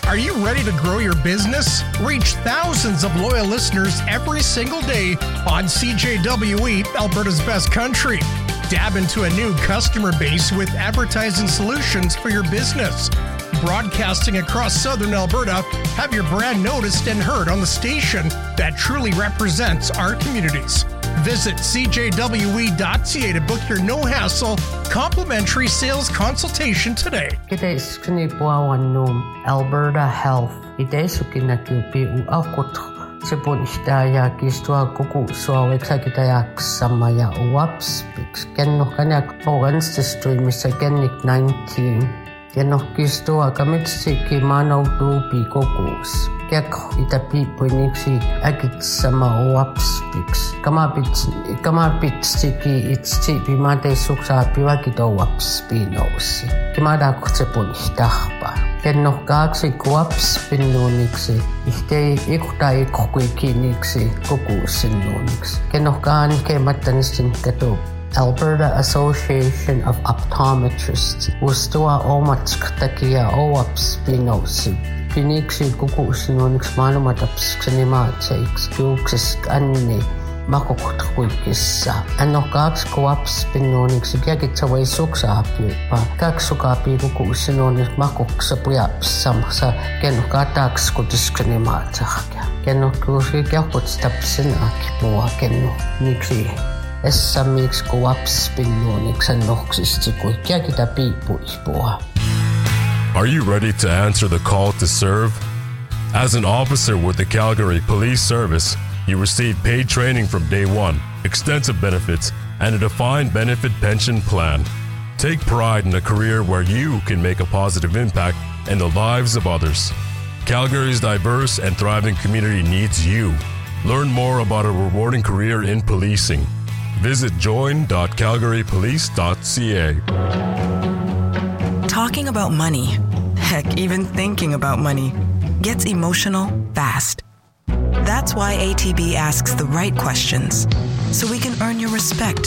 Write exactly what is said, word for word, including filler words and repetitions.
Are you ready to grow your business? Reach thousands of loyal listeners every single day on C J W E, Alberta's best country. Dab into a new customer base with advertising solutions for your business. Broadcasting across southern Alberta, have your brand noticed and heard on the station that truly represents our communities. Visit c j w e dot c a to book your no-hassle, complimentary sales consultation today. Kites knipuawanum Alberta Health. Kites kinakupi uakut sepun istaya kistua kuku suaweksa kitayak samaya uaps pix kenno kanyak orans stream sekenik nineteen. Kenno kistua kamitsi kimano tu pikokus. Kek itapi puniksi agit sama uaps pix. Kamapit kamapit siki itsi pimate suksa piwakito uaps pinosi. Kimada kutsepun istahpa. Kenno kaksi kuaps pinnuniksi. Ihtei ikuta ikukikiniksi kukusinnuniksi. Kenno kaan kemattanistin katu Alberta Association of Optometrists ustua omatsk takia oaps pinosi. Piniksi kukusinnuniksi maailmatapsiksenimaatseiksi juuksis anni makokutkuikissa. Anno kaksi kuaps pinnuniksi kiakitsavai suksaapiupa. Kaksi sukaapi kukusinnuniksi makoksapujaps samassa kenno kataks kutiskenimaatsahkia. Kenno kuusi kiakutstapsin akipua kenno niksi. Essa miksi kuaps pinnuniksi annoksisti kui kiakita piipuipua. Are you ready to answer the call to serve? As an officer with the Calgary Police Service, you receive paid training from day one, extensive benefits, and a defined benefit pension plan. Take pride in a career where you can make a positive impact in the lives of others. Calgary's diverse and thriving community needs you. Learn more about a rewarding career in policing. Visit join dot calgary police dot c a. Talking about money, heck, even thinking about money, gets emotional fast. That's why A T B asks the right questions, so we can earn your respect